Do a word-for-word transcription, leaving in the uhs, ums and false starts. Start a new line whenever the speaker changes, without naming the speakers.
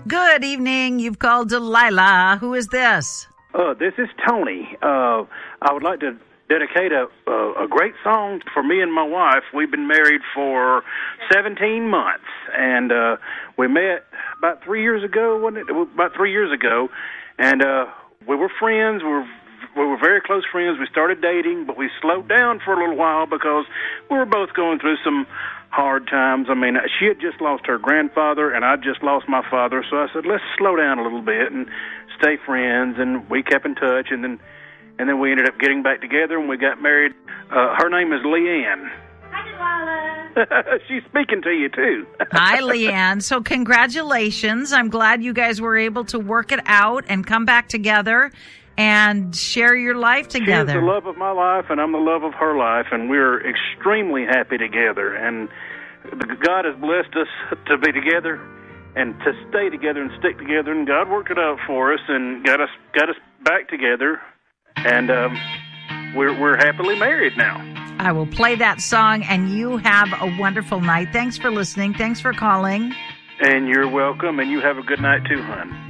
Good evening. You've called Delilah. Who is this?
Uh, this is Tony. Uh, I would like to dedicate a, a a great song for me and my wife. We've been married for seventeen months, and uh, we met about three years ago, wasn't it? About three years ago, and uh, we were friends. We were we were very close friends. We started dating, but we slowed down for a little while because we were both going through some hard times. I mean, she had just lost her grandfather, and I just lost my father. So I said, let's slow down a little bit and stay friends. And we kept in touch, and then and then we ended up getting back together, and we got married. Uh, her name is Leanne.
Hi, Delilah.
She's speaking to you, too.
Hi, Leanne. So congratulations. I'm glad you guys were able to work it out and come back together and share your life together.
She's the love of my life, and I'm the love of her life, and we're extremely happy together. And God has blessed us to be together and to stay together and stick together, and God worked it out for us and got us got us back together, and um, we're we're happily married now.
I will play that song, and you have a wonderful night. Thanks for listening. Thanks for calling.
And you're welcome, and you have a good night too, hon.